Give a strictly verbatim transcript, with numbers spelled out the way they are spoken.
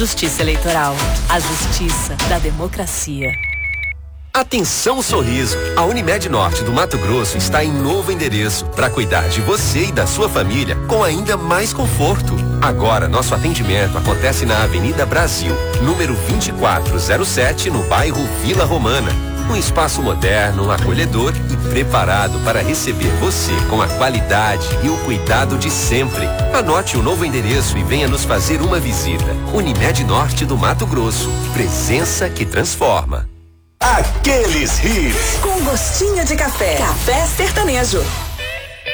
Justiça Eleitoral. A justiça da democracia. Atenção Sorriso! A Unimed Norte do Mato Grosso está em novo endereço para cuidar de você e da sua família com ainda mais conforto. Agora, nosso atendimento acontece na Avenida Brasil, número vinte e quatro zero sete, no bairro Vila Romana. Um espaço moderno, acolhedor e preparado para receber você com a qualidade e o cuidado de sempre. Anote o novo endereço e venha nos fazer uma visita. Unimed Norte do Mato Grosso. Presença que transforma. Aqueles hits. Com gostinho de café. Café Sertanejo.